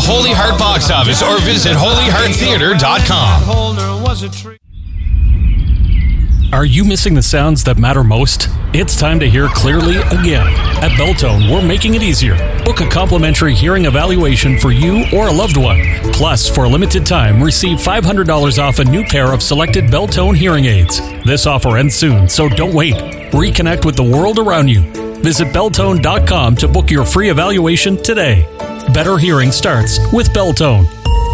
Holy Heart box office or visit holyhearttheater.com. Are you missing the sounds that matter most? It's time to hear clearly again. At Belltone, we're making it easier. Book a complimentary hearing evaluation for you or a loved one. Plus, for a limited time, receive $500 off a new pair of selected Belltone hearing aids. This offer ends soon, so don't wait. Reconnect with the world around you. Visit Belltone.com to book your free evaluation today. Better hearing starts with Belltone.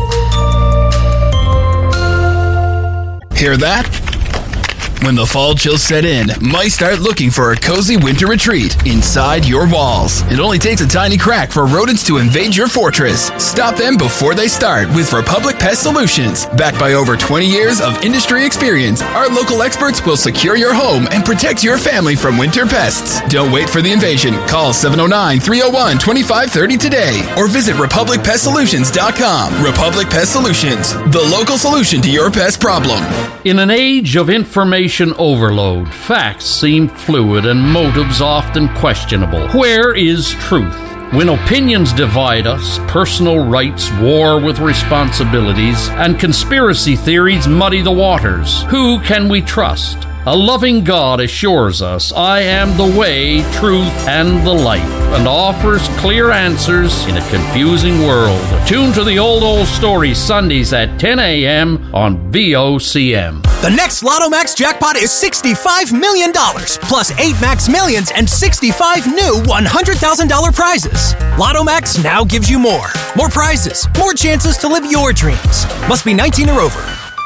Hear that? When the fall chills set in, might start looking for a cozy winter retreat inside your walls. It only takes a tiny crack for rodents to invade your fortress. Stop them before they start with Republic Pest Solutions. Backed by over 20 years of industry experience, our local experts will secure your home and protect your family from winter pests. Don't wait for the invasion. Call 709-301-2530 today or visit RepublicPestSolutions.com. Republic Pest Solutions, the local solution to your pest problem. In an age of information overload, facts seem fluid and motives often questionable. Where is truth? When opinions divide us, personal rights war with responsibilities, and conspiracy theories muddy the waters, who can we trust? A loving God assures us, I am the way, truth, and the life, and offers clear answers in a confusing world. Tune to the Old Story Sundays at 10 a.m. on VOCM. The next Lotto Max jackpot is $65 million, plus 8 Max Millions and 65 new $100,000 prizes. Lotto Max now gives you more. More prizes, more chances to live your dreams. Must be 19 or over.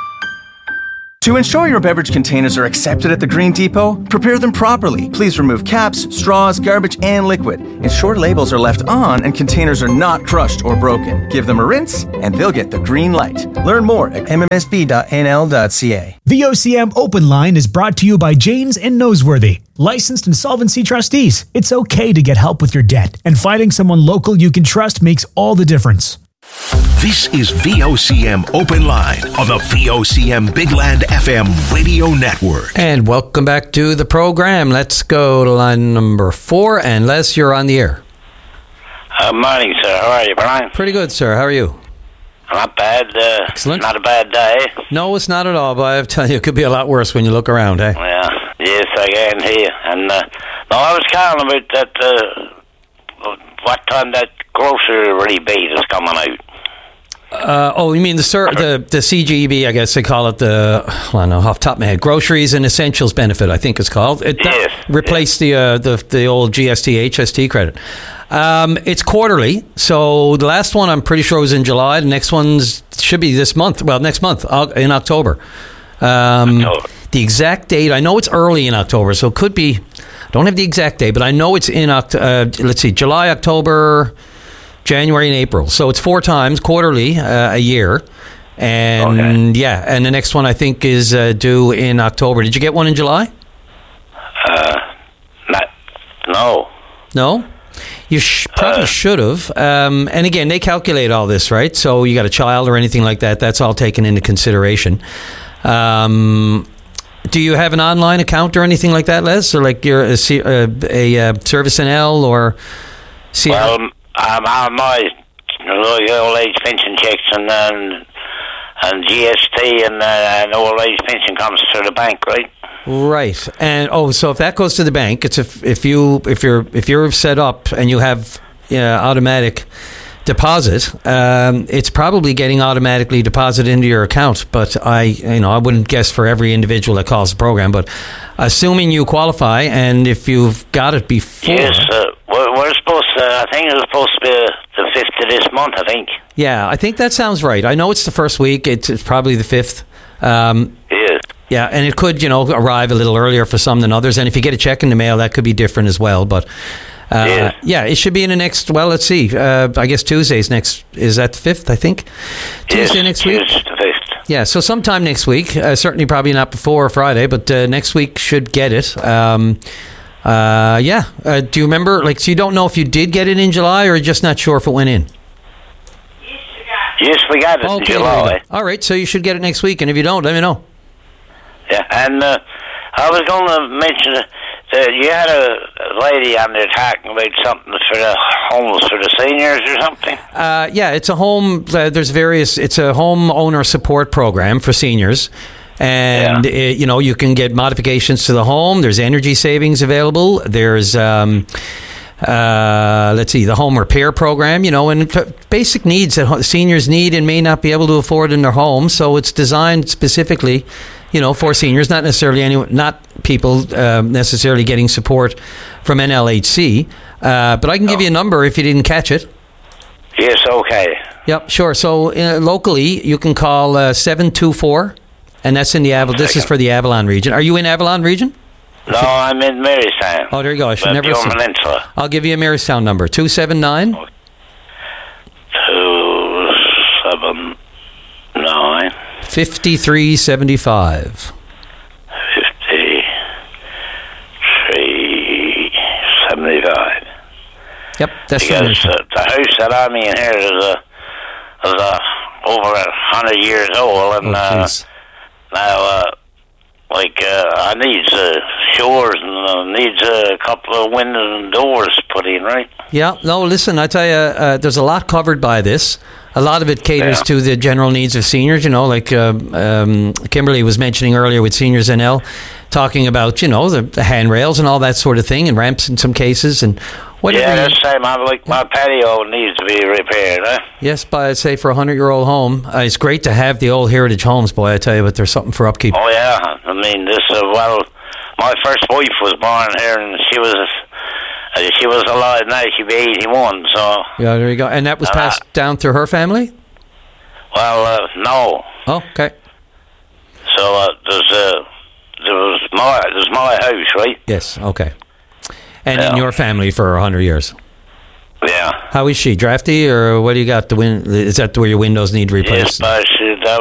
To ensure your beverage containers are accepted at the Green Depot, prepare them properly. Please remove caps, straws, garbage, and liquid. Ensure labels are left on and containers are not crushed or broken. Give them a rinse, and they'll get the green light. Learn more at mmsb.nl.ca. VOCM Open Line is brought to you by Janes and Noseworthy, licensed insolvency trustees. It's okay to get help with your debt, and finding someone local you can trust makes all the difference. This is VOCM Open Line on the VOCM Big Land FM radio network. And welcome back to the program. Let's go to line number 4. And Les, you're on the air. Morning, sir. How are you, Brian? Pretty good, sir. How are you? Not bad. Excellent. Not a bad day. No, it's not at all, but I tell you, it could be a lot worse when you look around, eh? Yeah. Yes, I guarantee you. And no, I was calling about that, what time that grocery rebate is coming out. You mean the CGB, I guess they call it I don't know, off the top of my head, Groceries and Essentials Benefit, I think it's called. Yes. Replaced the old GST, HST credit. It's quarterly, so the last one I'm pretty sure was in July. The next one's should be this month. Well, next month, in October. The exact date, I know it's early in October, so it could be, I don't have the exact date, but I know it's in, July, October, January and April. So it's 4 times quarterly a year. And yeah, and the next one I think is due in October. Did you get one in July? No. No? You probably should have. And again, they calculate all this, right? So you got a child or anything like that, that's all taken into consideration. Do you have an online account or anything like that, Les? Or like you're a Service NL or CR? Well, I'm on my old age pension checks and GST and old age pension comes through the bank, right? Right. And so if that goes to the bank, it's if you're set up and you have automatic deposit, it's probably getting automatically deposited into your account. But I wouldn't guess for every individual that calls the program, but assuming you qualify and if you've got it before. Yes, we're supposed to, I think it's supposed to be the 5th of this month, I think. Yeah, I think that sounds right. I know it's the first week. It's probably the 5th. Yeah, and it could, arrive a little earlier for some than others. And if you get a check in the mail, that could be different as well. But yeah, it should be in the next, well, let's see. I guess Tuesday's next, is that the 5th, I think? Tuesday next week? Yes, the 5th. Yeah, so sometime next week. Certainly probably not before Friday, but next week should get it. Do you remember, so you don't know if you did get it in July or just not sure if it went in? Yes, we got it in July. All right, so you should get it next week, and if you don't, let me know. Yeah, and I was going to mention You had a lady on there talking about something for the homeless, for the seniors or something? Yeah, it's a home. It's a home owner support program for seniors. And, you can get modifications to the home. There's energy savings available. There's, the home repair program, and basic needs that seniors need and may not be able to afford in their home. So it's designed specifically, for seniors, not people necessarily getting support from NLHC. But I can give you a number if you didn't catch it. Yes, okay. Yep, sure. So locally, you can call 724, and that's in the This is for the Avalon region. Are you in Avalon region? No, I'm in Marystown. Oh, there you go. I should never say. I'll give you a Marystown number. 279. 279. 5375. 5375. Yep, that's because the house that I'm in here is over 100 years old, and now I need shores and needs a couple of windows and doors put in, right? Yeah. No, listen, I tell you, there's a lot covered by this. A lot of it caters to the general needs of seniors, like Kimberly was mentioning earlier with Seniors NL, talking about, the handrails and all that sort of thing, and ramps in some cases, and whatever. Yeah, that's the same. My patio needs to be repaired, huh? Yes, but I'd say for a 100-year-old home, it's great to have the old heritage homes, boy, I tell you, but there's something for upkeep. Oh, yeah. I mean, my first wife was born here, and she was alive now. She'd be 81, so... Yeah, there you go. And that was passed down through her family? Well, no. Oh, okay. So, there's my house, right? Yes, okay. And in your family for 100 years? Yeah. How is she? Drafty, or what do you got? Is that where your windows need replaced? Yes, but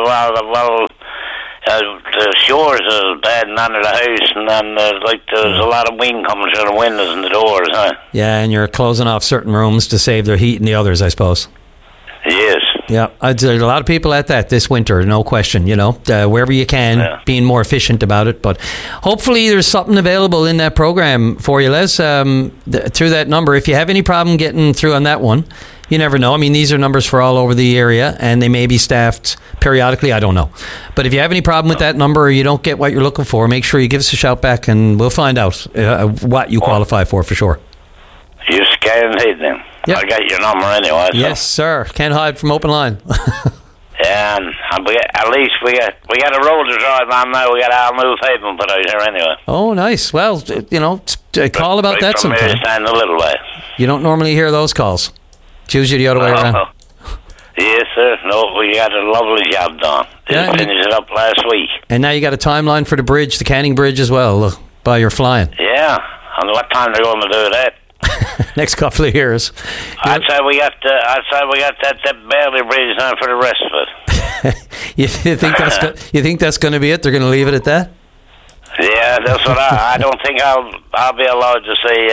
the shores are bad and under the house, and then there's a lot of wind coming through the windows and the doors, huh? Yeah, and you're closing off certain rooms to save their heat in the others, I suppose. Yes. Yeah, there's a lot of people at that this winter, no question, wherever you can, being more efficient about it. But hopefully there's something available in that program for you, Les, through that number. If you have any problem getting through on that one, you never know. I mean, these are numbers for all over the area, and they may be staffed periodically. I don't know. But if you have any problem with that number or you don't get what you're looking for, make sure you give us a shout back, and we'll find out what you qualify for sure. You guaranteed them. Yep. I got your number anyway. So. Yes, sir. Can't hide from open line. Yeah, and at least we got a road to drive on now. We got our new pavement put out here anyway. Oh, nice. Well, call about that sometime. A little way. You don't normally hear those calls. It's usually the other way around. Yes, sir. No, we got a lovely job done. Finished it up last week. And now you got a timeline for the bridge, the Canning Bridge as well, by your flying. Yeah. And what time they're going to do that? Next couple of years. I'd say we got that Bailey Bridge on for the rest of it. You think that's going to be it? They're going to leave it at that? Yeah, that's what I don't think I'll be allowed to see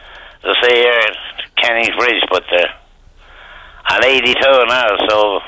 Canning Bridge put there. I'm 82 now, so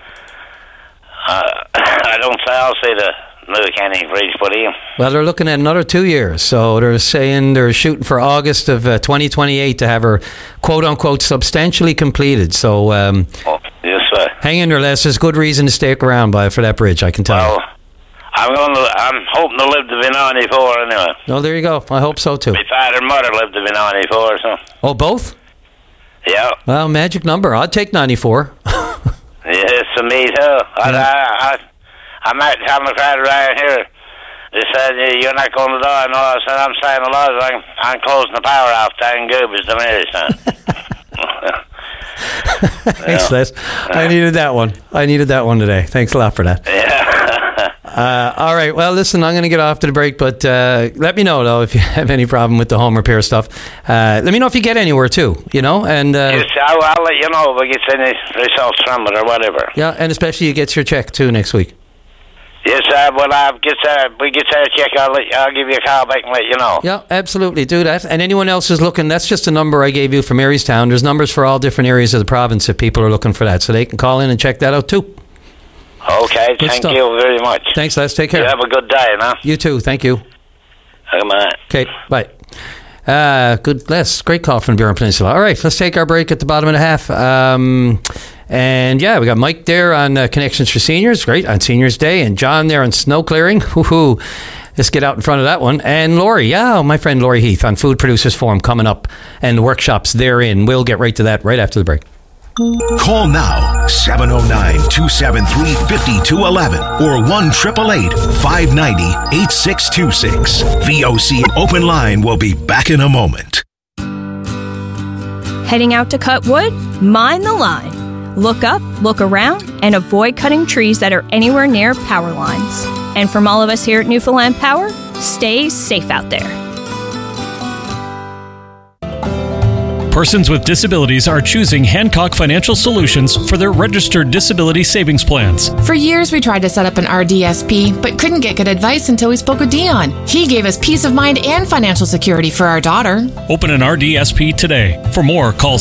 I don't say I'll see the new Canning Bridge put in. Well, they're looking at another 2 years, so they're saying they're shooting for August of 2028 to have her quote-unquote substantially completed. So yes, sir. Hang in there, Les. There's good reason to stick around for that bridge, I can tell you. I'm hoping to live to be 94 anyway. Oh, there you go. I hope so too. My father and mother lived to be 94, so. Oh, both? Yeah. Well, magic number. I'd take 94. Yes, to me too. I might tell my father right here. They said, you're not going to die. No, I said, I'm saying a lot. I'm closing the power off down Goobers to Marystown. Thanks, Les. I needed that one. Today. Thanks a lot for that. Yeah. All right. Well, listen, I'm going to get off to the break, but let me know, though, if you have any problem with the home repair stuff. Let me know if you get anywhere, too, and... yes, I'll let you know if I get any results from it or whatever. Yeah, and especially you get your check, too, next week. Yes, when we get that check, I'll give you a call back and let you know. Yeah, absolutely. Do that. And anyone else who's looking, that's just a number I gave you for Marystown. There's numbers for all different areas of the province if people are looking for that. So they can call in and check that out, too. Okay, thank you very much. Thanks, Les. Take care. You have a good day, man. You too. Thank you. Come on. Okay, bye. Good, Les. Great call from Burin Peninsula. All right, let's take our break at the bottom of the half. And yeah, we got Mike there on Connections for Seniors, great, on Seniors Day, and John there on snow clearing. Woohoo! Let's get out in front of that one. And Laurie, my friend Laurie Heath on Food Producers Forum coming up and the workshops therein. We'll get right to that right after the break. Call now, 709-273-5211 or 1-888-590-8626. VOC Open Line will be back in a moment. Heading out to cut wood? Mind the line. Look up, look around, and avoid cutting trees that are anywhere near power lines. And from all of us here at Newfoundland Power, stay safe out there. Persons with disabilities are choosing Hancock Financial Solutions for their registered disability savings plans. For years, we tried to set up an RDSP, but couldn't get good advice until we spoke with Dion. He gave us peace of mind and financial security for our daughter. Open an RDSP today. For more, call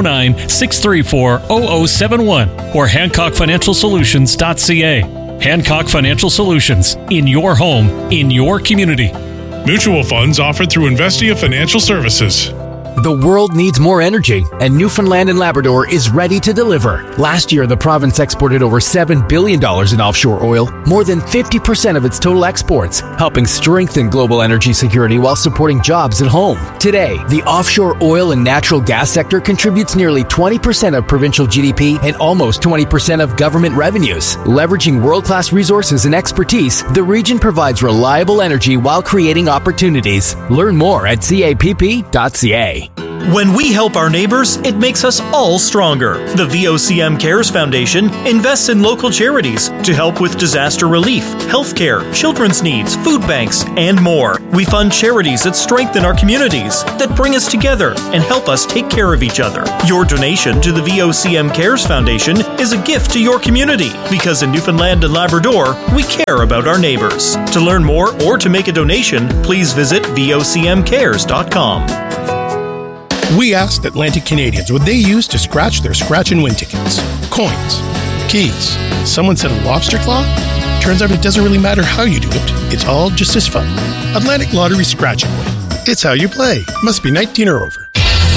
709-634-0071 or HancockFinancialSolutions.ca. Hancock Financial Solutions. In your home, in your community. Mutual funds offered through Investia Financial Services. The world needs more energy, and Newfoundland and Labrador is ready to deliver. Last year, the province exported over $7 billion in offshore oil, more than 50% of its total exports, helping strengthen global energy security while supporting jobs at home. Today, the offshore oil and natural gas sector contributes nearly 20% of provincial GDP and almost 20% of government revenues. Leveraging world-class resources and expertise, the region provides reliable energy while creating opportunities. Learn more at capp.ca. When we help our neighbors, it makes us all stronger. The VOCM Cares Foundation invests in local charities to help with disaster relief, healthcare, children's needs, food banks, and more. We fund charities that strengthen our communities, that bring us together and help us take care of each other. Your donation to the VOCM Cares Foundation is a gift to your community, because in Newfoundland and Labrador, we care about our neighbors. To learn more or to make a donation, please visit vocmcares.com. We asked Atlantic Canadians what they use to scratch their scratch and win tickets. Coins, keys. Someone said a lobster claw? Turns out it doesn't really matter how you do it. It's all just as fun. Atlantic Lottery Scratch and Win. It's how you play. Must be 19 or over.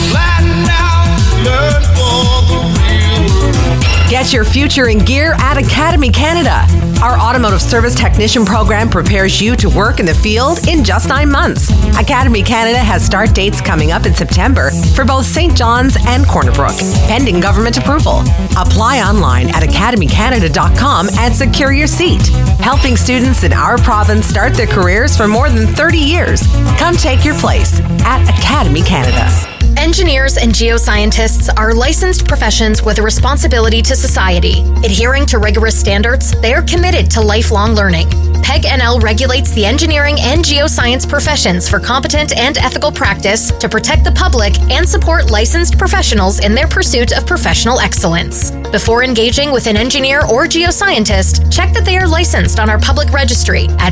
Get your future in gear at Academy Canada. Our automotive service technician program prepares you to work in the field in just 9 months. Academy Canada has start dates coming up in September for both St. John's and Corner Brook, pending government approval. Apply online at academycanada.com and secure your seat. Helping students in our province start their careers for more than 30 years. Come take your place at Academy Canada. Engineers and geoscientists are licensed professions with a responsibility to society. Adhering to rigorous standards, they are committed to lifelong learning. PEG NL regulates the engineering and geoscience professions for competent and ethical practice to protect the public and support licensed professionals in their pursuit of professional excellence. Before engaging with an engineer or geoscientist, check that they are licensed on our public registry at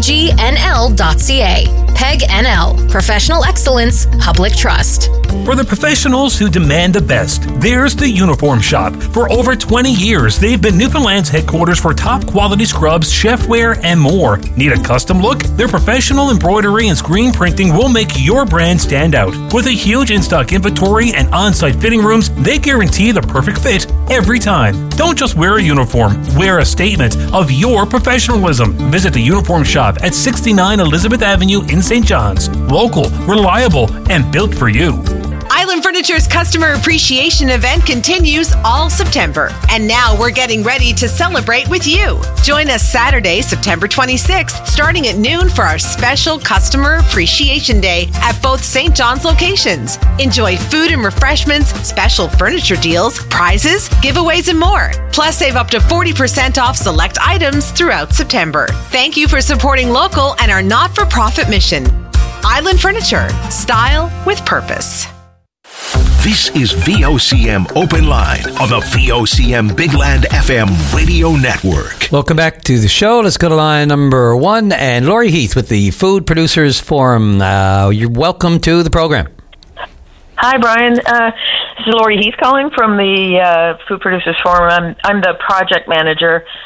pegnl.ca. PEG NL, Professional Excellence, Public Trust. For the professionals who demand the best, there's the Uniform Shop. For over 20 years, they've been Newfoundland's headquarters for top quality scrubs, chefware, and more. Need a custom look? Their professional embroidery and screen printing will make your brand stand out. With a huge in-stock inventory and on-site fitting rooms, they guarantee the perfect fit every time. Don't just wear a uniform, wear a statement of your professionalism. Visit the Uniform Shop at 69 Elizabeth Avenue in St. John's. Local, reliable, and built for you. Island Furniture's Customer Appreciation Event continues all September, and now we're getting ready to celebrate with you. Join us Saturday, September 26th, starting at noon for our special Customer Appreciation Day at both St. John's locations. Enjoy food and refreshments, special furniture deals, prizes, giveaways, and more. Plus, save up to 40% off select items throughout September. Thank you for supporting local and our not-for-profit mission. Island Furniture, style with purpose. This is VOCM Open Line on the VOCM Big Land FM radio network. Welcome back to the show. Let's go to line number 1 and Laurie Heath with the Food Producers Forum. You're welcome to the program. Hi, Brian. This is Laurie Heath calling from the Food Producers Forum. I'm the project manager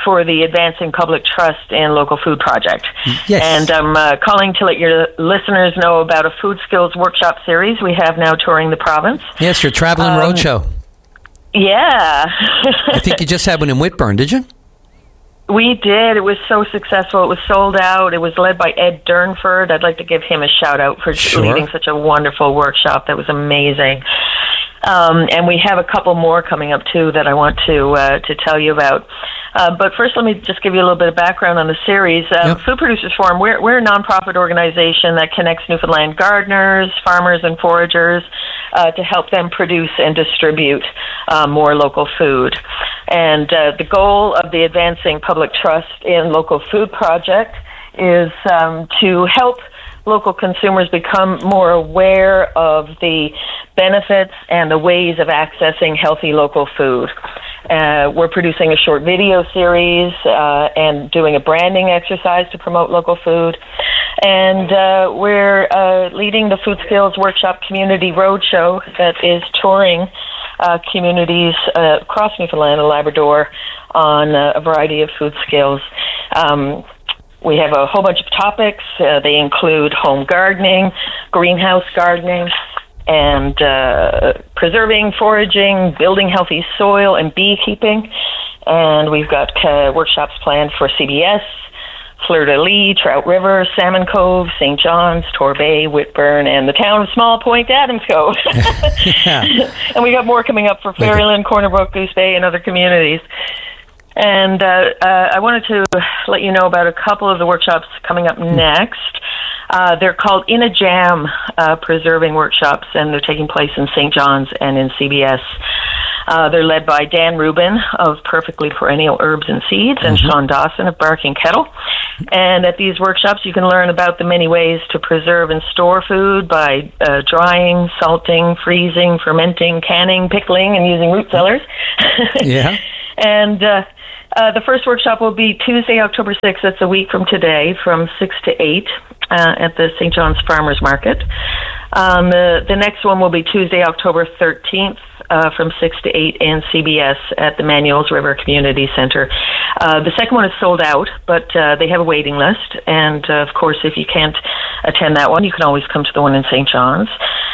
for the Advancing Public Trust in Local Food project. Yes. And I'm calling to let your listeners know about a food skills workshop series we have now touring the province. Yes, your traveling roadshow. Yeah. I think you just had one in Whitburn, did you? We did. It was so successful. It was sold out. It was led by Ed Durnford. I'd like to give him a shout out for leading such a wonderful workshop. That was amazing. And we have a couple more coming up too that I want to tell you about. But first, let me just give you a little bit of background on the series. Food Producers Forum, we're a nonprofit organization that connects Newfoundland gardeners, farmers, and foragers to help them produce and distribute more local food. And the goal of the Advancing Public Trust in Local Food project is to help local consumers become more aware of the benefits and the ways of accessing healthy local food. We're producing a short video series and doing a branding exercise to promote local food. And we're leading the Food Skills Workshop Community Roadshow that is touring communities across Newfoundland and Labrador on a variety of food skills. We have a whole bunch of topics. They include home gardening, greenhouse gardening, and preserving, foraging, building healthy soil, and beekeeping. And we've got workshops planned for CBS, Fleur-de-Lis, Trout River, Salmon Cove, St. John's, Torbay, Whitburn, and the town of Small Point, Adams Cove. And we got more coming up for Ferryland, Corner Brook, Goose Bay, and other communities. And I wanted to let you know about a couple of the workshops coming up next. They're called In a Jam Preserving Workshops, and they're taking place in St. John's and in CBS. They're led by Dan Rubin of Perfectly Perennial Herbs and Seeds and Sean Dawson of Barking Kettle. And at these workshops, you can learn about the many ways to preserve and store food by drying, salting, freezing, fermenting, canning, pickling, and using root cellars. Yeah. And the first workshop will be Tuesday, October 6th. That's a week from today, from 6 to 8 at the St. John's Farmers Market. The next one will be Tuesday, October 13th, from 6 to 8 in CBS at the Manuels River Community Center. The second one is sold out, but they have a waiting list. And, of course, if you can't attend that one, you can always come to the one in St. John's.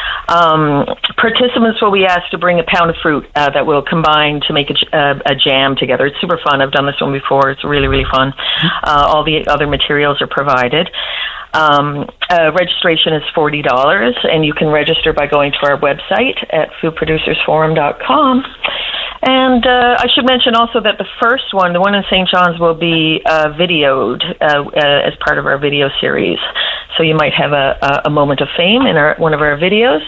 Participants will be asked to bring a pound of fruit that will combine to make a jam together. It's super fun. I've done this one before. It's really, really fun. All the other materials are provided. Registration is $40, and you can register by going to our website at foodproducersforum.com. And I should mention also that the first one, the one in St. John's, will be videoed as part of our video series. So you might have a moment of fame in one of our videos.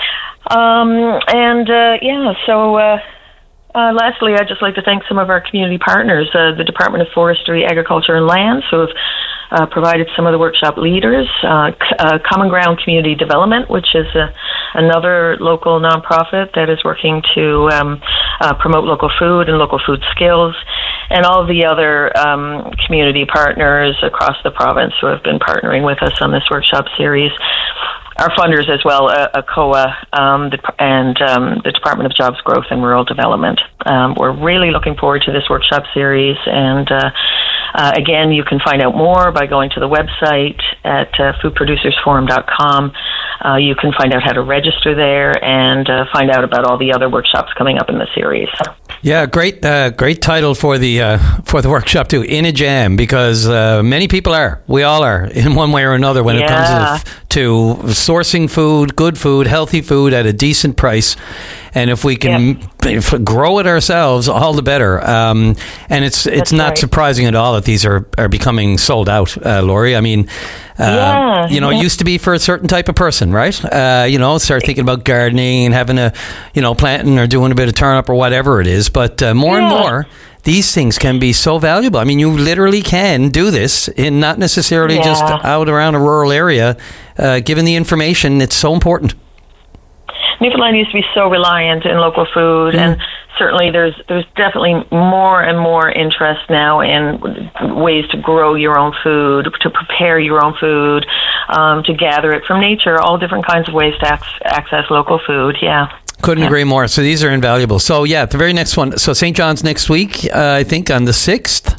Lastly, I'd just like to thank some of our community partners, the Department of Forestry, Agriculture and Lands, who have provided some of the workshop leaders, Common Ground Community Development, which is another local nonprofit that is working to promote local food and local food skills, and all of the other community partners across the province who have been partnering with us on this workshop series. Our funders as well, ACOA and the Department of Jobs, Growth and Rural Development. We're really looking forward to this workshop series, and again, you can find out more by going to the website at foodproducersforum.com. You can find out how to register there and find out about all the other workshops coming up in the series. Yeah, great title for the workshop too. In a Jam, because many people we all are in one way or another when it comes to sourcing food, good food, healthy food at a decent price. And if we can grow it ourselves, all the better. And it's not surprising at all that these are becoming sold out, Laurie. I mean, it used to be for a certain type of person, right? Start thinking about gardening and having planting or doing a bit of turnip or whatever it is. But more and more, these things can be so valuable. I mean, you literally can do this in not necessarily just out around a rural area. Given the information, it's so important. Newfoundland used to be so reliant in local food, and certainly there's definitely more and more interest now in ways to grow your own food, to prepare your own food, to gather it from nature, all different kinds of ways to access local food, Couldn't agree more. So these are invaluable. So, the very next one. So St. John's next week, I think on the 6th.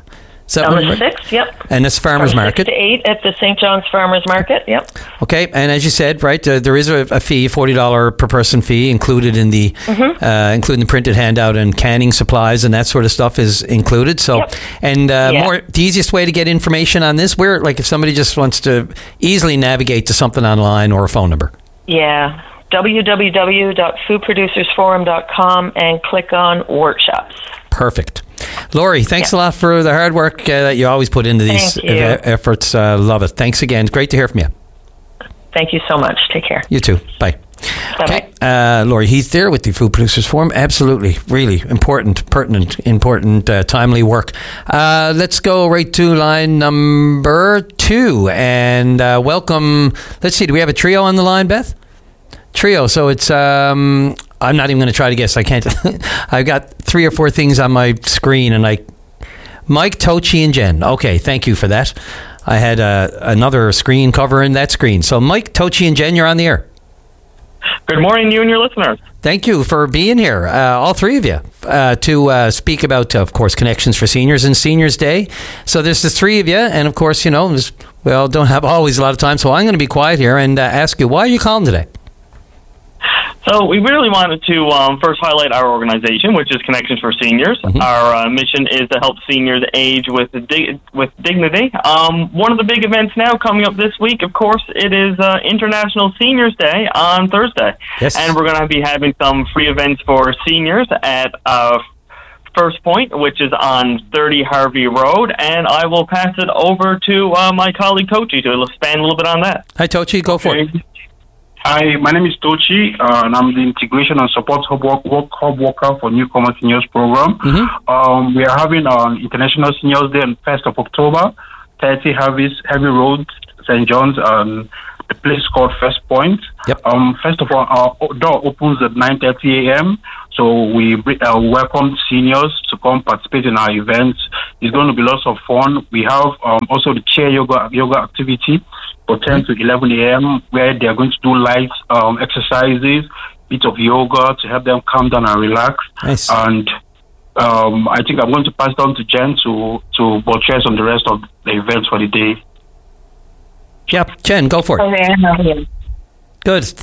Is that Number right? 6, yep. And it's Farmers Market. 6 to 8 at the St. John's Farmers Market, yep. Okay, and as you said, right, there is a fee, $40 per person fee included in the, including the printed handout, and canning supplies and that sort of stuff is included. So, and the easiest way to get information on this, where, like, if somebody just wants to easily navigate to something online or a phone number. Yeah, www.foodproducersforum.com and click on workshops. Perfect. Lori, thanks a lot for the hard work that you always put into these efforts. Love it. Thanks again. Great to hear from you. Thank you so much. Take care. You too. Bye. Bye-bye. Okay, Lori Heath there with the Food Producers Forum. Absolutely, really important, pertinent, timely work. Let's go right to line number 2 and welcome. Let's see, do we have a trio on the line, Beth? Trio. So it's I'm not even going to try to guess. I can't. I've got 3 or 4 things on my screen, and Mike, Tochi, and Jen. Okay, thank you for that. I had another screen covering that screen. So Mike, Tochi, and Jen, you're on the air. Good morning, you and your listeners. Thank you for being here, all 3 of you, to speak about, of course, Connections for Seniors and Seniors Day. So there's the 3 of you, and of course, don't have always a lot of time, so I'm going to be quiet here and ask you, why are you calling today? So we really wanted to first highlight our organization, which is Connections for Seniors. Our mission is to help seniors age with dignity. One of the big events now coming up this week, of course, it is International Seniors Day on Thursday. Yes. And we're going to be having some free events for seniors at First Point, which is on 30 Harvey Road. And I will pass it over to my colleague Tochi to expand a little bit on that. Hi, Tochi. Go for it. Hi, my name is Tochi, and I'm the Integration and Support Hub Worker for Newcomer Seniors Program. We are having an International Seniors Day on 1st of October, 30 Harvey Road, St. John's, the place called First Point. First of all, our door opens at 9:30 a.m., so we welcome seniors to come participate in our events. It's going to be lots of fun. We have also the chair yoga activity for 10 to 11 a.m., where they are going to do light exercises, bit of yoga to help them calm down and relax. Nice. And I think I'm going to pass it on to Jen to buttress on the rest of the events for the day. Yep, Jen, go for it. Hi there, how are you? Good.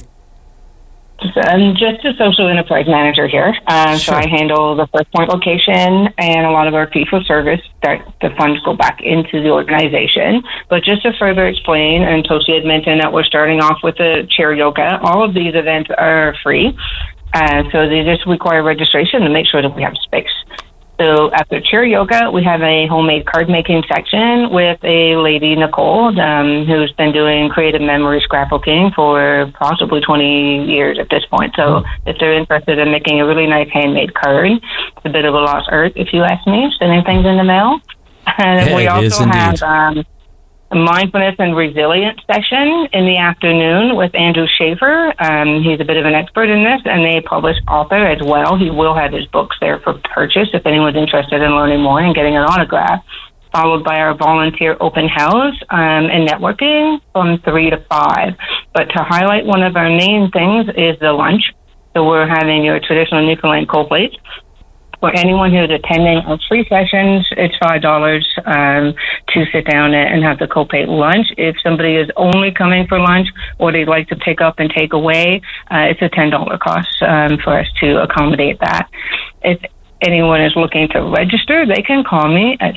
I'm just a social enterprise manager here. So I handle the First Point location and a lot of our fee-for-service that the funds go back into the organization. But just to further explain, and Toshi had mentioned that we're starting off with the chair yoga. All of these events are free. So they just require registration to make sure that we have space. So after chair yoga, we have a homemade card making section with a lady, Nicole, who's been doing creative memory scrapbooking for possibly 20 years at this point. So if they're interested in making a really nice handmade card, it's a bit of a lost art, if you ask me, sending things in the mail. And we also have a mindfulness and resilience session in the afternoon with Andrew Schaefer. He's a bit of an expert in this, and a published author as well. He will have his books there for purchase if anyone's interested in learning more and getting an autograph. Followed by our volunteer open house and networking from 3 to 5. But to highlight one of our main things is the lunch. So we're having your traditional Newfoundland cold plates. For anyone who's attending our free sessions, it's $5 to sit down and have the co-plate lunch. If somebody is only coming for lunch or they'd like to pick up and take away, it's a $10 cost for us to accommodate that. If anyone is looking to register, they can call me at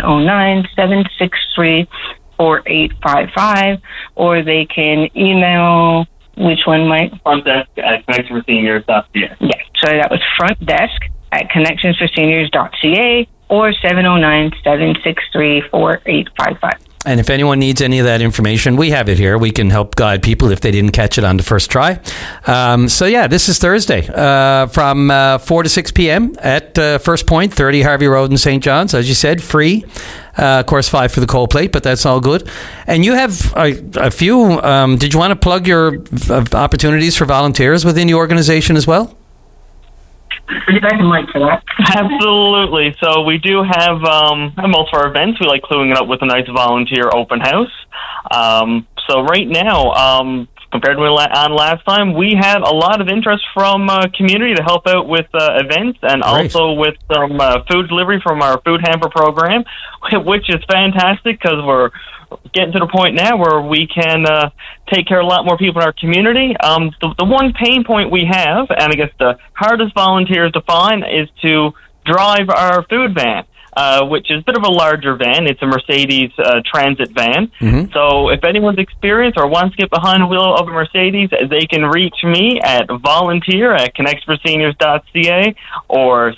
709-763-4855, or they can email, which one, Mike? Front desk at connectionsforseniors.ca. Yeah, so that was front desk at connectionsforseniors.ca or 709-763-4855. And if anyone needs any of that information, we have it here. We can help guide people if they didn't catch it on the first try. So yeah, this is Thursday from 4 to 6 p.m. at First Point, 30 Harvey Road in St. John's. As you said, free. Of course, $5 for the cold plate, but that's all good. And you have a few. Did you want to plug your opportunities for volunteers within the organization as well? For that. Absolutely. So we do have most of our events. We like cluing it up with a nice volunteer open house. So right now, compared to on last time. We have a lot of interest from community to help out with events and also with some food delivery from our food hamper program, which is fantastic because we're getting to the point now where we can take care of a lot more people in our community. The one pain point we have, and I guess the hardest volunteers to find, is to drive our food van, which is a bit of a larger van. It's a Mercedes transit van. Mm-hmm. So if anyone's experienced or wants to get behind the wheel of a Mercedes, they can reach me at volunteer@connectionsforseniors.ca or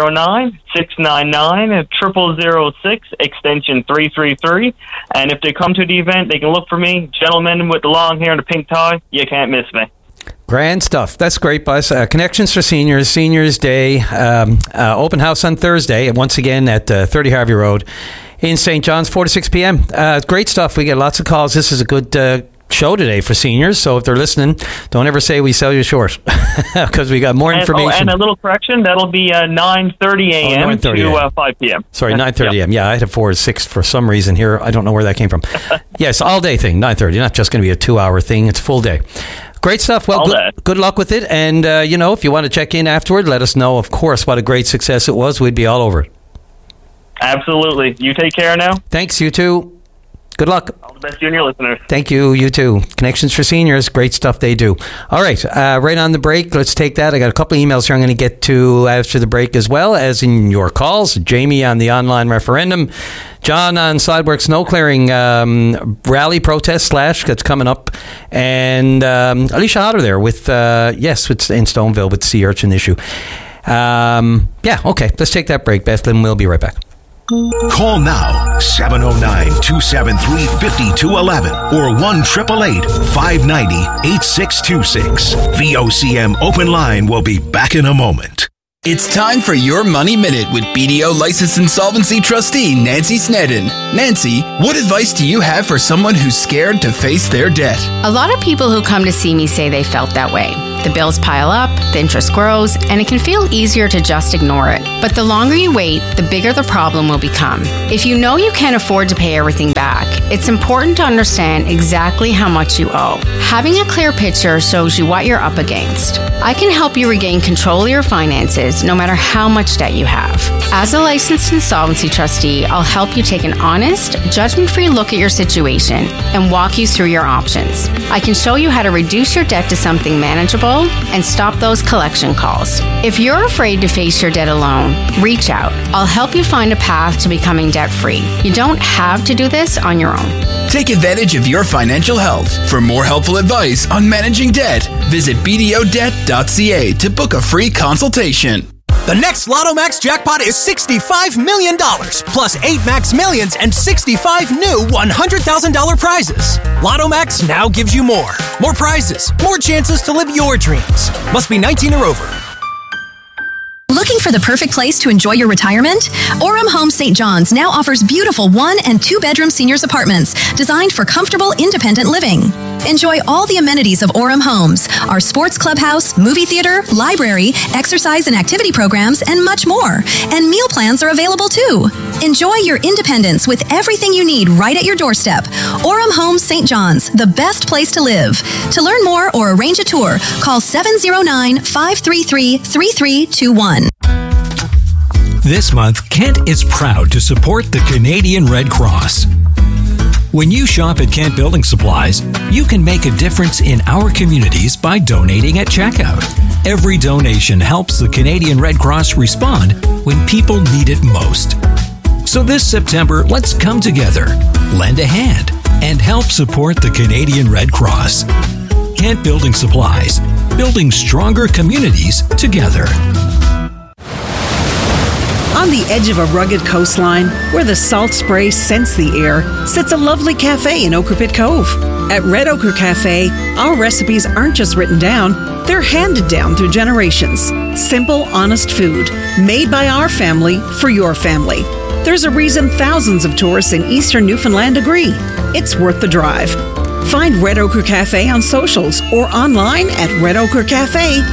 709-699-0006, extension 333. And if they come to the event, they can look for me. Gentleman with the long hair and the pink tie, you can't miss me. Grand stuff. That's great, Buzz. Connections for Seniors, Seniors Day, open house on Thursday, once again at 30 Harvey Road in St. John's, 4 to 6 p.m. Great stuff. We get lots of calls. This is a good show today for seniors, so if they're listening, don't ever say we sell you short, because we got more information. And a little correction, that'll be 9:30 a.m. to 5 p.m. Sorry, 9:30 a.m. Yeah, I had a 4 to 6 for some reason here. I don't know where that came from. Yes, all day thing, 9:30. Not just going to be a 2-hour thing. It's a full day. Great stuff. Well, good luck with it. And, if you want to check in afterward, let us know, of course, what a great success it was. We'd be all over it. Absolutely. You take care now. Thanks, you too. Good luck. All the best to you and your listeners. Thank you. You too. Connections for Seniors. Great stuff they do. All right. Right on the break. Let's take that. I got a couple emails here I'm going to get to after the break, as well as in your calls. Jamie on the online referendum. John on Sidework snow clearing rally protest / that's coming up. And Alicia Hodder there with, it's in Stoneville with the sea urchin issue. Okay. Let's take that break. Beth Lynn will be right back. Call now, 709-273-5211 or 1-888-590-8626. VOCM Open Line will be back in a moment. It's time for your Money Minute with BDO licensed insolvency trustee Nancy Snedden. Nancy, what advice do you have for someone who's scared to face their debt? A lot of people who come to see me say they felt that way. The bills pile up, the interest grows, and it can feel easier to just ignore it. But the longer you wait, the bigger the problem will become. If you know you can't afford to pay everything back, it's important to understand exactly how much you owe. Having a clear picture shows you what you're up against. I can help you regain control of your finances no matter how much debt you have. As a licensed insolvency trustee, I'll help you take an honest, judgment-free look at your situation and walk you through your options. I can show you how to reduce your debt to something manageable and stop those collection calls. If you're afraid to face your debt alone, reach out. I'll help you find a path to becoming debt-free. You don't have to do this on your own. Take advantage of your financial health. For more helpful advice on managing debt, visit bdodebt.ca to book a free consultation. The next Lotto Max jackpot is $65 million, plus 8 Max Millions and 65 new $100,000 prizes. Lotto Max now gives you more. More prizes, more chances to live your dreams. Must be 19 or over. Looking for the perfect place to enjoy your retirement? Orem Homes St. John's now offers beautiful 1- and 2-bedroom seniors apartments designed for comfortable, independent living. Enjoy all the amenities of Orem Homes, our sports clubhouse, movie theater, library, exercise and activity programs, and much more. And meal plans are available too. Enjoy your independence with everything you need right at your doorstep. Orem Homes St. John's, the best place to live. To learn more or arrange a tour, call 709-533-3321. This month, Kent is proud to support the Canadian Red Cross. When you shop at Kent Building Supplies, you can make a difference in our communities by donating at checkout. Every donation helps the Canadian Red Cross respond when people need it most. So this September, let's come together, lend a hand, and help support the Canadian Red Cross. Kent Building Supplies, building stronger communities together. On the edge of a rugged coastline, where the salt spray scents the air, sits a lovely cafe in Ochre Pit Cove. At Red Ochre Cafe, our recipes aren't just written down, they're handed down through generations. Simple, honest food, made by our family for your family. There's a reason thousands of tourists in eastern Newfoundland agree. It's worth the drive. Find Red Ochre Cafe on socials or online at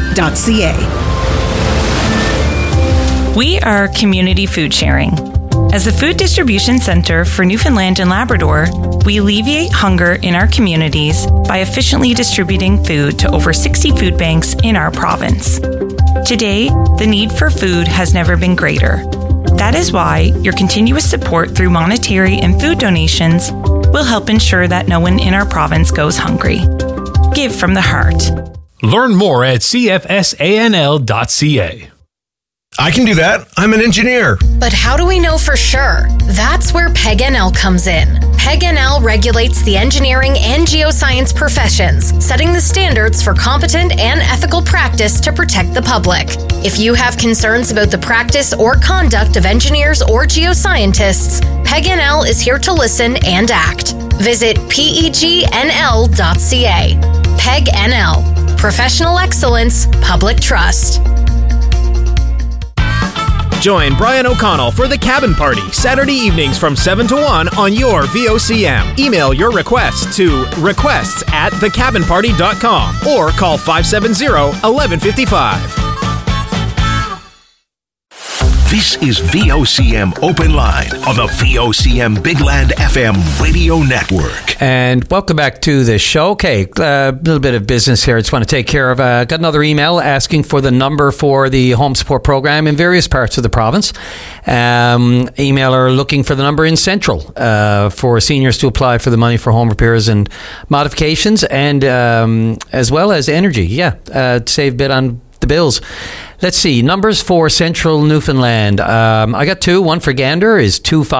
redochrecafe.ca. We are community food sharing. As a food distribution center for Newfoundland and Labrador, we alleviate hunger in our communities by efficiently distributing food to over 60 food banks in our province. Today, the need for food has never been greater. That is why your continuous support through monetary and food donations will help ensure that no one in our province goes hungry. Give from the heart. Learn more at cfsanl.ca. I can do that. I'm an engineer. But how do we know for sure? That's where PEG-NL comes in. PEG-NL regulates the engineering and geoscience professions, setting the standards for competent and ethical practice to protect the public. If you have concerns about the practice or conduct of engineers or geoscientists, PEG-NL is here to listen and act. Visit pegnl.ca. PEG-NL. Professional excellence, public trust. Join Brian O'Connell for The Cabin Party, Saturday evenings from 7 to 1 on your VOCM. Email your requests to requests@thecabinparty.com or call 570-1155. This is VOCM Open Line on the VOCM Big Land FM radio network. And welcome back to the show. Okay, a little bit of business here I just want to take care of. Got another email asking for the number for the home support program in various parts of the province. Emailer looking for the number in Central for seniors to apply for the money for home repairs and modifications, and as well as energy. To save a bit on the bills. Let's see, numbers for Central Newfoundland. I got two. One for Gander is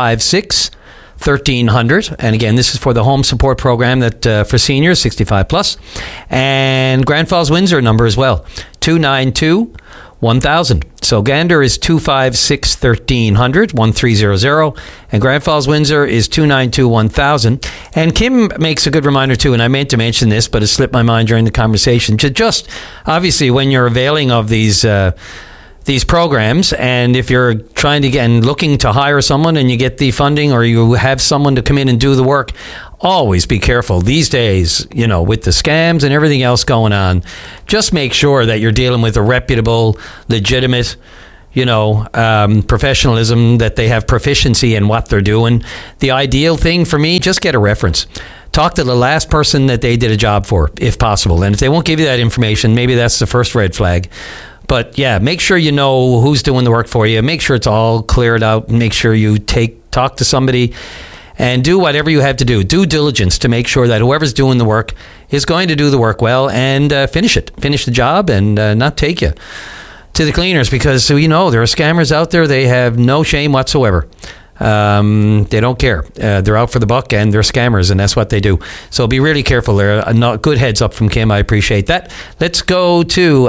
256-1300. And again, this is for the home support program that for seniors 65 plus. And Grand Falls Windsor number as well, 292-1000. So Gander is 256-1300, 1300. And Grand Falls Windsor is 292-1000. And Kim makes a good reminder too, and I meant to mention this, but it slipped my mind during the conversation, to just, obviously, when you're availing of these programs, and if you're trying to get and looking to hire someone and you get the funding or you have someone to come in and do the work, always be careful. These days, with the scams and everything else going on, just make sure that you're dealing with a reputable, legitimate, professionalism, that they have proficiency in what they're doing. The ideal thing for me, just get a reference. Talk to the last person that they did a job for, if possible. And if they won't give you that information, maybe that's the first red flag. But yeah, make sure you know who's doing the work for you. Make sure it's all cleared out. Make sure you talk to somebody and do whatever you have to do. Due diligence to make sure that whoever's doing the work is going to do the work well and finish the job, and not take you to the cleaners, because there are scammers out there. They have no shame whatsoever. They don't care. They're out for the buck, and they're scammers, and that's what they do. So be really careful there. Good heads up from Kim. I appreciate that. Let's go to,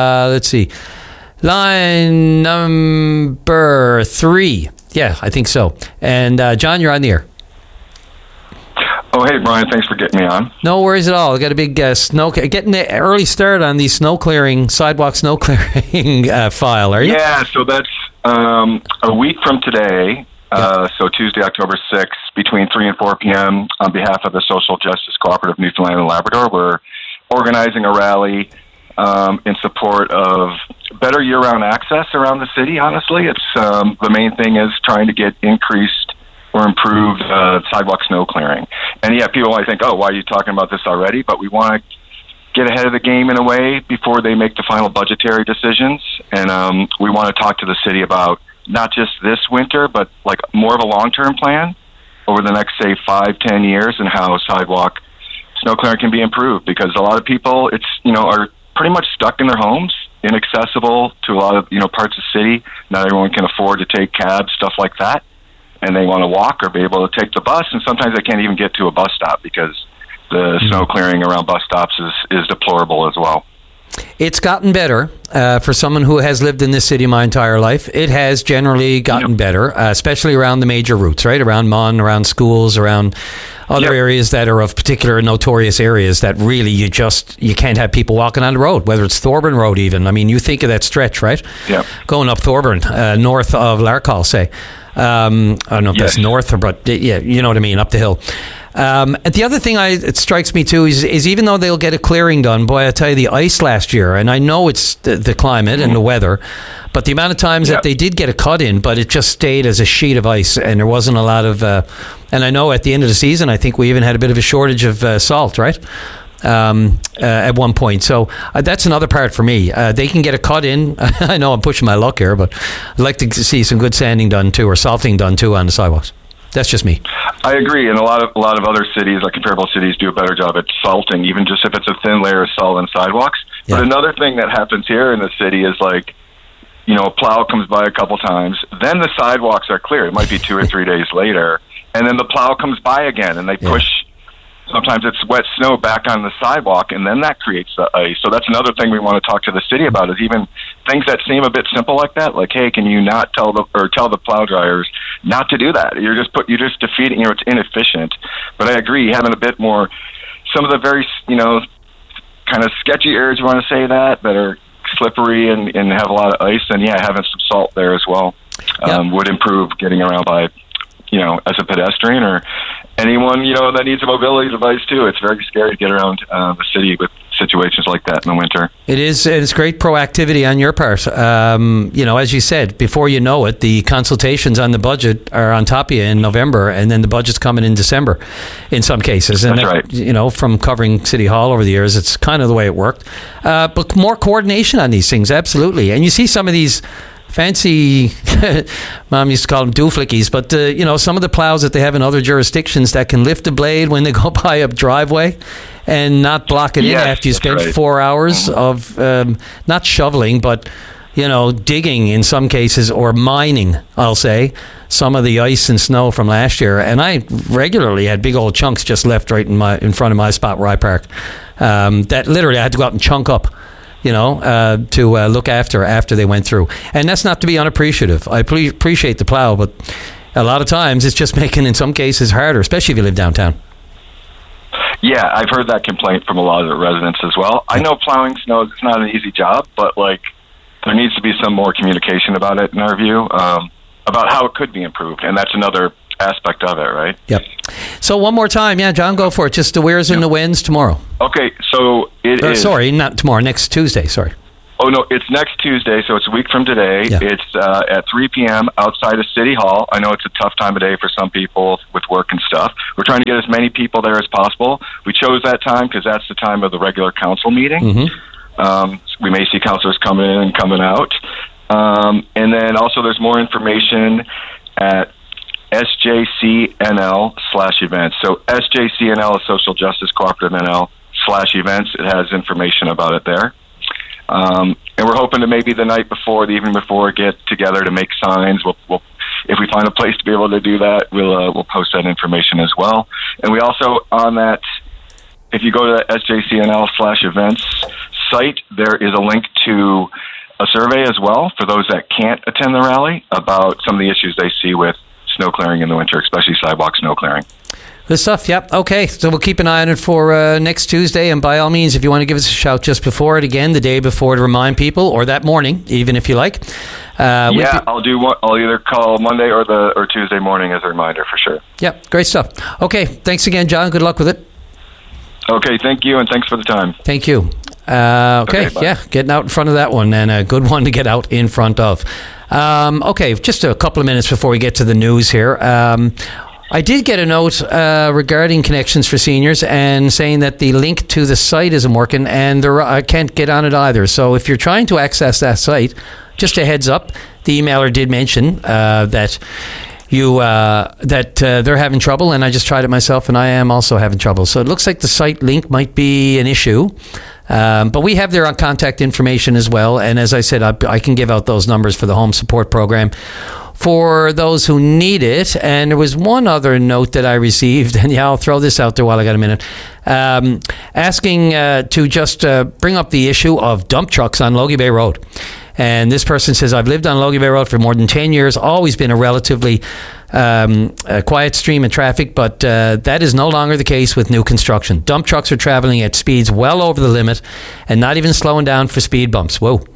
line number 3. Yeah, I think so. And John, you're on the air. Oh, hey, Brian. Thanks for getting me on. No worries at all. I got a big getting the early start on the sidewalk snow clearing file, are you? Yeah, so that's a week from today. So Tuesday, October 6th, between 3 and 4 p.m., on behalf of the Social Justice Cooperative Newfoundland and Labrador, we're organizing a rally in support of better year-round access around the city, honestly. It's the main thing is trying to get increased or improved sidewalk snow clearing. And yeah, people might think, oh, why are you talking about this already? But we want to get ahead of the game in a way before they make the final budgetary decisions. And we want to talk to the city about not just this winter, but like more of a long-term plan over the next, say, 5-10 years, and how sidewalk snow clearing can be improved. Because a lot of people, are pretty much stuck in their homes, inaccessible to a lot of, parts of the city. Not everyone can afford to take cabs, stuff like that. And they want to walk or be able to take the bus. And sometimes they can't even get to a bus stop because the snow clearing around bus stops is deplorable as well. It's gotten better for someone who has lived in this city my entire life. It has generally gotten better, especially around the major routes, right? Around Mon, around schools, around other areas that are of particular notorious areas that really you can't have people walking on the road, whether it's Thorburn Road even. I mean, you think of that stretch, right? Yeah. Going up Thorburn, north of Larcall, say. I don't know if that's north, but yeah, you know what I mean, up the hill. And the other thing it strikes me too is even though they'll get a clearing done, boy, I tell you, the ice last year, and I know it's the climate and the weather, but the amount of times that they did get a cut in, but it just stayed as a sheet of ice, and there wasn't a lot of. And I know at the end of the season, I think we even had a bit of a shortage of salt, right? At one point. So that's another part for me. They can get a cut in. I know I'm pushing my luck here, but I'd like to see some good sanding done too, or salting done too on the sidewalks. That's just me. I agree, and a lot of other cities, like comparable cities, do a better job at salting, even just if it's a thin layer of salt on sidewalks. Yeah. But another thing that happens here in the city is like, a plow comes by a couple times, then the sidewalks are clear. It might be 2 or 3 days later, and then the plow comes by again, and they push. Sometimes it's wet snow back on the sidewalk, and then that creates the ice. So that's another thing we want to talk to the city about, is even things that seem a bit simple like that. Like, hey, can you not tell the plow dryers not to do that? You're just defeating. It's inefficient. But I agree, having a bit more. Some of the very kind of sketchy areas, you want to say that are slippery and have a lot of ice. And having some salt there as well would improve getting around by, as a pedestrian or anyone, that needs a mobility device too. It's very scary to get around the city with situations like that in the winter. It is. It's great proactivity on your part. As you said, before you know it, the consultations on the budget are on top of you in November, and then the budget's coming in December in some cases. And that's right. From covering City Hall over the years, it's kind of the way it worked. But more coordination on these things, absolutely. And you see some of these fancy, Mom used to call them dooflickies, but some of the plows that they have in other jurisdictions that can lift a blade when they go by a driveway and not block it in after you spend 4 hours of not shoveling, but digging in some cases, or mining, I'll say, some of the ice and snow from last year. And I regularly had big old chunks just left right in front of my spot where I park, that literally I had to go out and chunk up to look after they went through. And that's not to be unappreciative. I appreciate the plow, but a lot of times it's just making, in some cases, harder, especially if you live downtown. Yeah, I've heard that complaint from a lot of the residents as well. I know plowing snow is not an easy job, but there needs to be some more communication about it, in our view, about how it could be improved. And that's another aspect of it, right? Yep. So one more time, John, go for it. Just the where's and the when's tomorrow. Okay, so it is... Sorry, not tomorrow, next Tuesday, sorry. Oh, no, it's next Tuesday, so it's a week from today. Yeah. It's at 3 p.m. outside of City Hall. I know it's a tough time of day for some people with work and stuff. We're trying to get as many people there as possible. We chose that time because that's the time of the regular council meeting. Mm-hmm. We may see councilors coming in and coming out. And then also there's more information at SJCNL/events. So SJCNL is Social Justice Cooperative NL/events. It has information about it there. And we're hoping to maybe the night before, the evening before, get together to make signs. We'll if we find a place to be able to do that, we'll post that information as well. And we also, on that, if you go to the SJCNL/events site, there is a link to a survey as well for those that can't attend the rally about some of the issues they see with snow clearing in the winter, especially sidewalk snow clearing. Good stuff, yep. Okay, so we'll keep an eye on it for next Tuesday, and by all means, if you want to give us a shout just before it, again, the day before, to remind people, or that morning, even if you like. I'll either call Monday or Tuesday morning as a reminder, for sure. Yep, great stuff. Okay, thanks again, John. Good luck with it. Okay, thank you, and thanks for the time. Thank you. Okay, getting out in front of that one, and a good one to get out in front of. Okay, just a couple of minutes before we get to the news here. I did get a note regarding Connections for Seniors and saying that the link to the site isn't working, and I can't get on it either. So if you're trying to access that site, just a heads up, the emailer did mention that they're having trouble, and I just tried it myself, and I am also having trouble. So it looks like the site link might be an issue. But we have their contact information as well. And as I said, I can give out those numbers for the home support program for those who need it. And there was one other note that I received, and I'll throw this out there while I got a minute, asking to just bring up the issue of dump trucks on Logie Bay Road. And this person says, I've lived on Logie Bay Road for more than 10 years, always been a relatively a quiet stream of traffic, but that is no longer the case with new construction. Dump trucks are traveling at speeds well over the limit and not even slowing down for speed bumps. Whoa.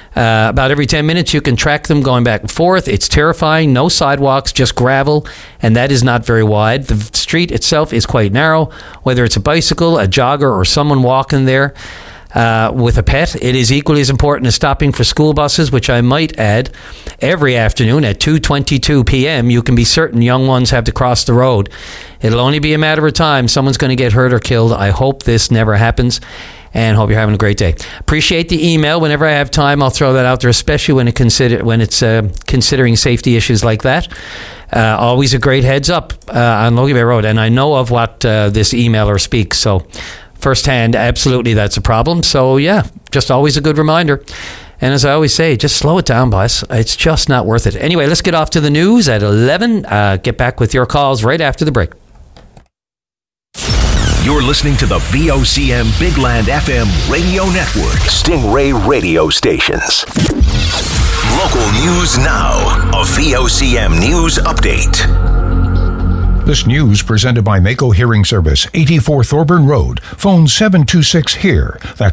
About every 10 minutes, you can track them going back and forth. It's terrifying. No sidewalks, just gravel, and that is not very wide. The street itself is quite narrow. Whether it's a bicycle, a jogger, or someone walking there with a pet, it is equally as important as stopping for school buses, which I might add, every afternoon at 2:22 p.m., you can be certain young ones have to cross the road. It'll only be a matter of time. Someone's going to get hurt or killed. I hope this never happens, and hope you're having a great day. Appreciate the email. Whenever I have time, I'll throw that out there, especially when it's considering safety issues like that. Always a great heads up on Logie Bay Road, and I know of what this emailer speaks, so firsthand, absolutely that's a problem. So yeah, just always a good reminder. And as I always say, just slow it down, boss. It's just not worth it. Anyway, let's get off to the news at 11. Get back with your calls right after the break. You're listening to the VOCM Bigland FM radio network. Stingray radio stations. Local news now. A VOCM news update. This news presented by Mako Hearing Service, 84 Thorburn Road. Phone 726-HEAR. That's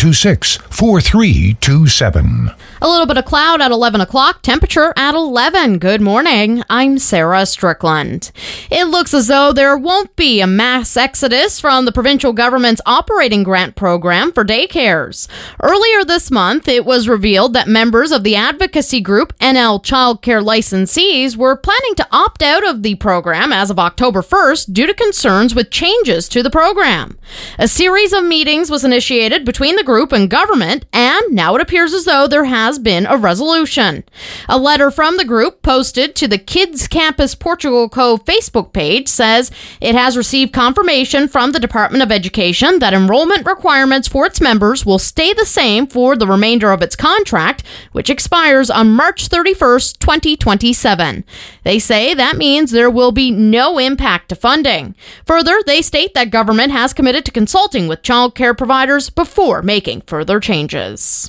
726-4327. A little bit of cloud at 11 o'clock, temperature at 11. Good morning. I'm Sarah Strickland. It looks as though there won't be a mass exodus from the provincial government's operating grant program for daycares. Earlier this month, it was revealed that members of the advocacy group NL Childcare Licensees were planning to opt out of the program as of October 1st due to concerns with changes to the program. A series of meetings was initiated between the group and government, and now it appears as though there has been a resolution. A letter from the group posted to the Kids Campus Portugal Cove Facebook page says it has received confirmation from the Department of Education that enrollment requirements for its members will stay the same for the remainder of its contract, which expires on March 31st, 2027. They say that means there will be no impact to funding. Further, they state that government has committed to consulting with child care providers before making further changes.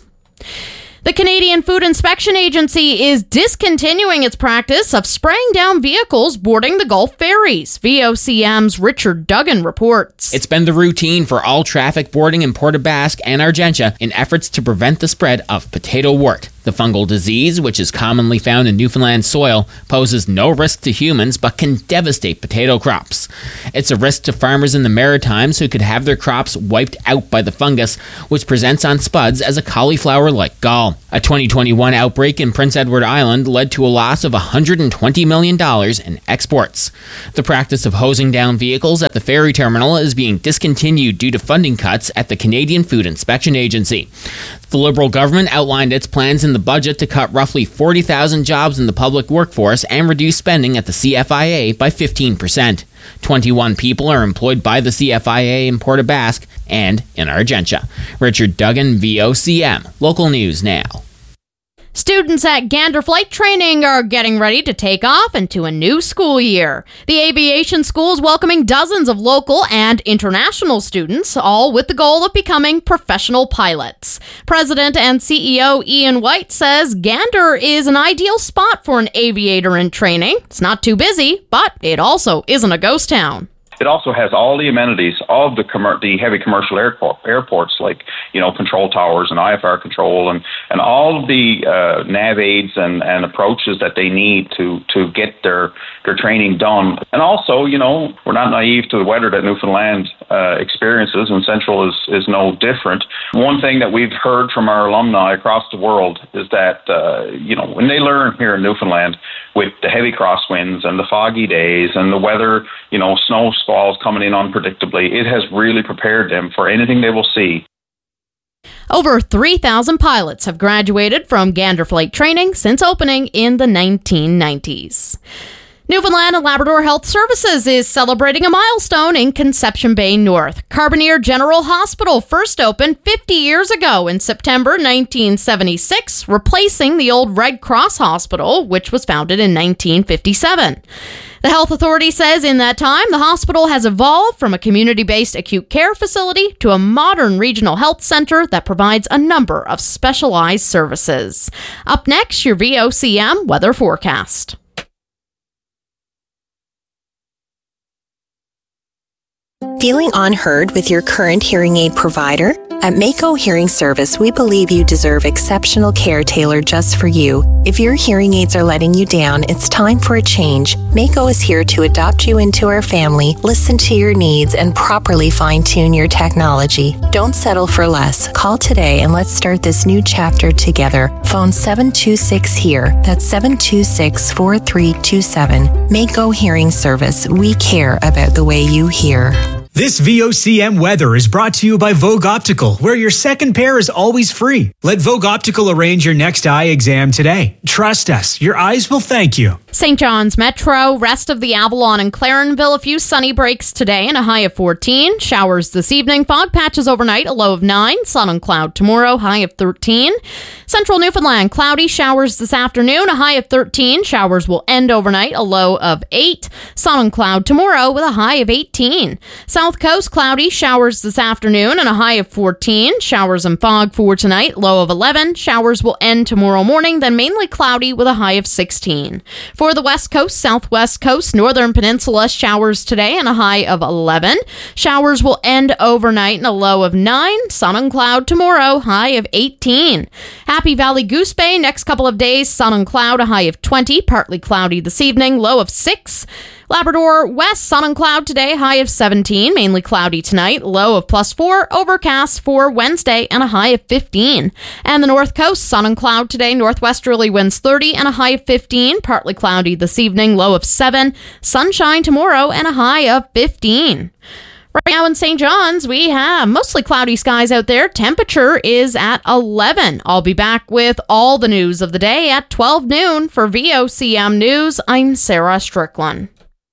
The Canadian Food Inspection Agency is discontinuing its practice of spraying down vehicles boarding the Gulf ferries. VOCM's Richard Duggan reports. It's been the routine for all traffic boarding in Port aux Basques and Argentia in efforts to prevent the spread of potato wart. The fungal disease, which is commonly found in Newfoundland soil, poses no risk to humans but can devastate potato crops. It's a risk to farmers in the Maritimes who could have their crops wiped out by the fungus, which presents on spuds as a cauliflower-like gall. A 2021 outbreak in Prince Edward Island led to a loss of $120 million in exports. The practice of hosing down vehicles at the ferry terminal is being discontinued due to funding cuts at the Canadian Food Inspection Agency. The Liberal government outlined its plans in the budget to cut roughly 40,000 jobs in the public workforce and reduce spending at the CFIA by 15%. 21 people are employed by the CFIA in Port aux Basques and in Argentia. Richard Duggan, VOCM. Local news now. Students at Gander Flight Training are getting ready to take off into a new school year. The aviation school is welcoming dozens of local and international students, all with the goal of becoming professional pilots. President and CEO Ian White says Gander is an ideal spot for an aviator in training. It's not too busy, but it also isn't a ghost town. It also has all the amenities of the heavy commercial airports, like, control towers and IFR control and all of the nav aids and approaches that they need to get their training done. And also, we're not naive to the weather that Newfoundland experiences, and Central is no different. One thing that we've heard from our alumni across the world is that, when they learn here in Newfoundland with the heavy crosswinds and the foggy days and the weather, snow squalls coming in unpredictably, it has really prepared them for anything they will see. Over 3,000 pilots have graduated from Gander Flight Training since opening in the 1990s. Newfoundland and Labrador Health Services is celebrating a milestone in Conception Bay North. Carbonear General Hospital first opened 50 years ago in September 1976, replacing the old Red Cross Hospital, which was founded in 1957. The health authority says in that time, the hospital has evolved from a community-based acute care facility to a modern regional health center that provides a number of specialized services. Up next, your VOCM weather forecast. Feeling unheard with your current hearing aid provider? At Mako Hearing Service, we believe you deserve exceptional care tailored just for you. If your hearing aids are letting you down, it's time for a change. Mako is here to adopt you into our family, listen to your needs, and properly fine-tune your technology. Don't settle for less. Call today and let's start this new chapter together. Phone 726-HERE. That's 726-4327. Mako Hearing Service. We care about the way you hear. This VOCM weather is brought to you by Vogue Optical, where your second pair is always free. Let Vogue Optical arrange your next eye exam today. Trust us, your eyes will thank you. St. John's Metro, rest of the Avalon and Clarenville, a few sunny breaks today and a high of 14. Showers this evening, fog patches overnight, a low of 9. Sun and cloud tomorrow, high of 13. Central Newfoundland, cloudy, showers this afternoon, a high of 13. Showers will end overnight, a low of 8. Sun and cloud tomorrow with a high of 18. South Coast, cloudy, showers this afternoon and a high of 14. Showers and fog for tonight, low of 11. Showers will end tomorrow morning, then mainly cloudy with a high of 16. For the West Coast, Southwest Coast, Northern Peninsula, showers today and a high of 11. Showers will end overnight and a low of 9. Sun and cloud tomorrow, high of 18. Happy Valley Goose Bay, next couple of days, sun and cloud, a high of 20. Partly cloudy this evening, low of 6. Labrador West, sun and cloud today, high of 17. Mainly cloudy tonight, low of +4. Overcast for Wednesday and a high of 15. And the North Coast, sun and cloud today, northwesterly winds 30 and a high of 15. Partly cloudy this evening, low of 7. Sunshine tomorrow and a high of 15. Right now in St. John's, we have mostly cloudy skies out there. Temperature is at 11. I'll be back with all the news of the day at 12 noon. For VOCM News, I'm Sarah Strickland.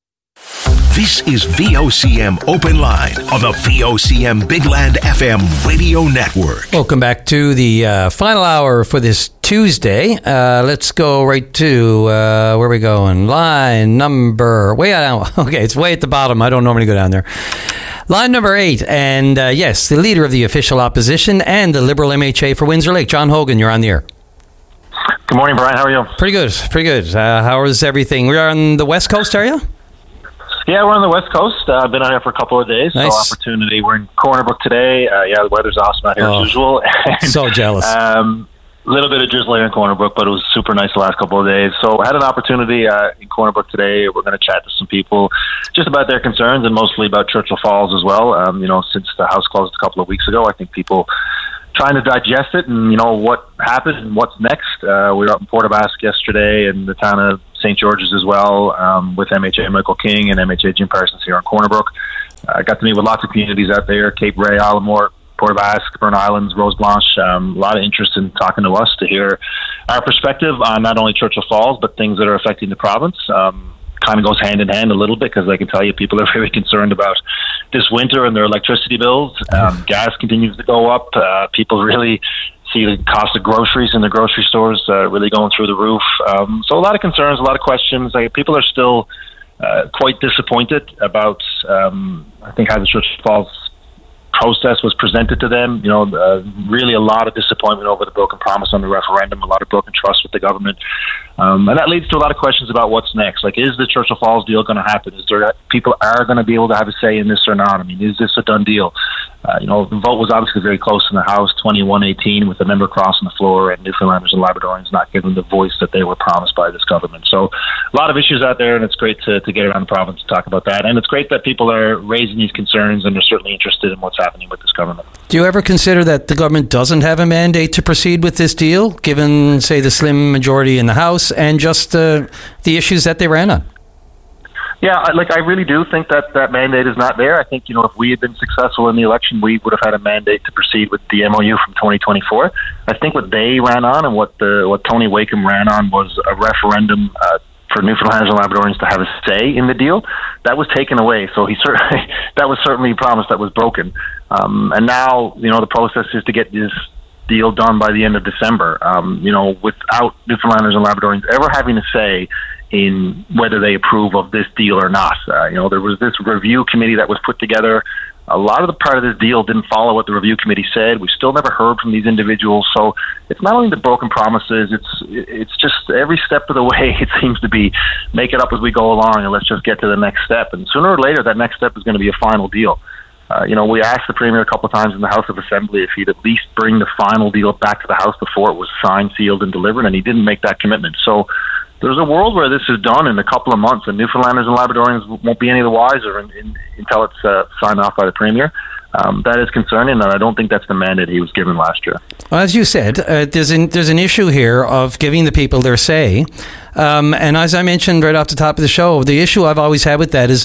This is VOCM Open Line on the VOCM Big Land FM radio network. Welcome back to the final hour for this Tuesday. Let's go right to, where are we going? Line number, way out. Okay, it's way at the bottom. I don't normally go down there. Line number 8. And yes, the leader of the official opposition and the Liberal MHA for Windsor Lake, John Hogan, you're on the air. Good morning, Brian. How are you? Pretty good, pretty good. How is everything? We're on the West Coast, are you? Yeah, we're on the West Coast. I've been out here for a couple of days. Nice. So opportunity. We're in Corner Brook today. Yeah, the weather's awesome out here as usual. So jealous. A little bit of drizzle here in Corner Brook, but it was super nice the last couple of days. So I had an opportunity in Corner Brook today. We're going to chat to some people just about their concerns and mostly about Churchill Falls as well. Since the house closed a couple of weeks ago, I think people trying to digest it and, what happened and what's next. We were up in Port aux Basques yesterday and the town of St. George's as well, with MHA Michael King and MHA Jim Parsons here in Corner Brook. I got to meet with lots of communities out there, Cape Ray, Alamore, Port aux Basques, Burn Islands, Rose Blanche. A lot of interest in talking to us to hear our perspective on not only Churchill Falls, but things that are affecting the province. Kind of goes hand in hand a little bit because I can tell you people are very concerned about this winter and their electricity bills. Gas continues to go up. People really see the cost of groceries in the grocery stores really going through the roof. So a lot of concerns, a lot of questions. People are still quite disappointed about, I think, how the Churchill Falls process was presented to them. Really a lot of disappointment over the broken promise on the referendum, a lot of broken trust with the government. And that leads to a lot of questions about what's next. Like, is the Churchill Falls deal going to happen? Is there people are going to be able to have a say in this or not? I mean, is this a done deal? The vote was obviously very close in the House, 21-18, with the member crossing the floor and Newfoundlanders and Labradorians not given the voice that they were promised by this government. So a lot of issues out there, and it's great to get around the province to talk about that. And it's great that people are raising these concerns and are certainly interested in what's happening with this government. Do you ever consider that the government doesn't have a mandate to proceed with this deal, given, say, the slim majority in the House and just the issues that they ran on? Yeah, I really do think that mandate is not there. I think, if we had been successful in the election, we would have had a mandate to proceed with the MOU from 2024. I think what they ran on and what Tony Wakeham ran on was a referendum for Newfoundlanders and Labradorians to have a say in the deal. That was taken away. So that was certainly a promise that was broken. And now, the process is to get this deal done by the end of December. Without Newfoundlanders and Labradorians ever having a say in whether they approve of this deal or not. There was this review committee that was put together. A lot of the part of this deal didn't follow what the review committee said. We still never heard from these individuals. So it's not only the broken promises, it's just every step of the way it seems to be make it up as we go along and let's just get to the next step. And sooner or later, that next step is going to be a final deal. We asked the Premier a couple of times in the House of Assembly if he'd at least bring the final deal back to the House before it was signed, sealed, and delivered, and he didn't make that commitment. So there's a world where this is done in a couple of months, and Newfoundlanders and Labradorians won't be any the wiser until it's signed off by the Premier. That is concerning, and I don't think that's the mandate he was given last year. Well, as you said, there's an issue here of giving the people their say. And as I mentioned right off the top of the show, the issue I've always had with that is,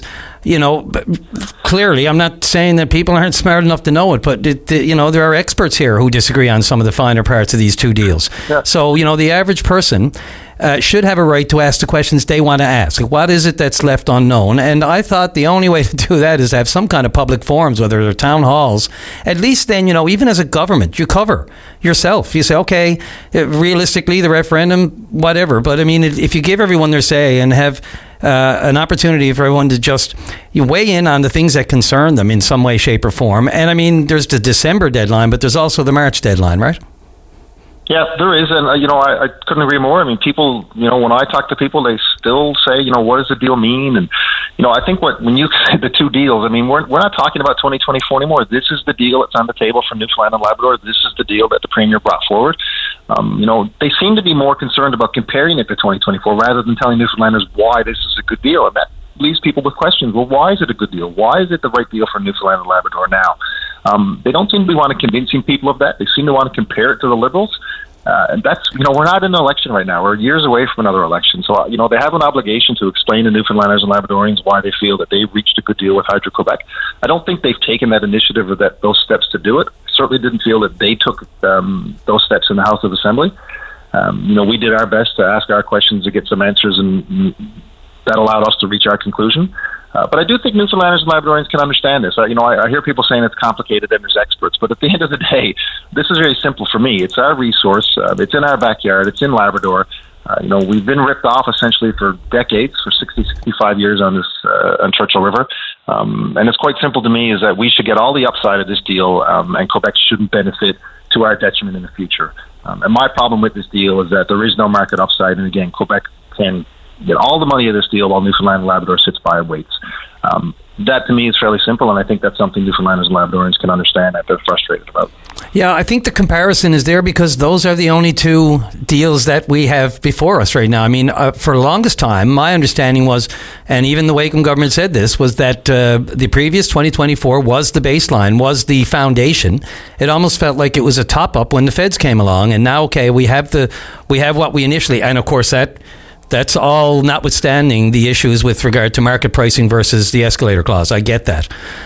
clearly, I'm not saying that people aren't smart enough to know it, but, there are experts here who disagree on some of the finer parts of these two deals. Yeah. So, the average person should have a right to ask the questions they want to ask. What is it that's left unknown? And I thought the only way to do that is have some kind of public forums, whether they're town halls. At least then, even as a government, you cover yourself. You say, okay, realistically, the referendum, whatever. But, I mean, if you give everyone their say and have an opportunity for everyone to just weigh in on the things that concern them in some way, shape, or form. And, I mean, there's the December deadline, but there's also the March deadline, right? Yeah, there is, and I couldn't agree more. I mean, people, when I talk to people, they still say, what does the deal mean? And I think when you say the two deals, I mean, we're not talking about 2024 anymore. This is the deal that's on the table for Newfoundland and Labrador. This is the deal that the Premier brought forward. They seem to be more concerned about comparing it to 2024 rather than telling Newfoundlanders why this is a good deal, and that leaves people with questions. Well, why is it a good deal? Why is it the right deal for Newfoundland and Labrador now? They don't seem to want to convincing people of that. They seem to want to compare it to the Liberals. And that's, we're not in an election right now. We're years away from another election. So, they have an obligation to explain to Newfoundlanders and Labradorians why they feel that they've reached a good deal with Hydro-Quebec. I don't think they've taken that initiative or those steps to do it. Certainly didn't feel that they took those steps in the House of Assembly. We did our best to ask our questions to get some answers, and that allowed us to reach our conclusion. But I do think Newfoundlanders and Labradorians can understand this. I hear people saying it's complicated and there's experts, but at the end of the day, this is very simple for me. It's our resource. It's in our backyard. It's in Labrador. We've been ripped off essentially for decades, for 60, 65 years on Churchill River. And it's quite simple to me is that we should get all the upside of this deal, and Quebec shouldn't benefit to our detriment in the future. And my problem with this deal is that there is no market upside. And again, Quebec can get all the money of this deal while Newfoundland and Labrador sits by and waits. That to me is fairly simple, and I think that's something Newfoundlanders and Labradorians can understand that they're frustrated about. Yeah, I think the comparison is there because those are the only two deals that we have before us right now. I mean, for the longest time, my understanding was, and even the Wakeham government said this, was that the previous 2024 was the baseline, was the foundation. It almost felt like it was a top-up when the feds came along, and now, okay, we have what we initially, and of course that's all notwithstanding the issues with regard to market pricing versus the escalator clause. I get that.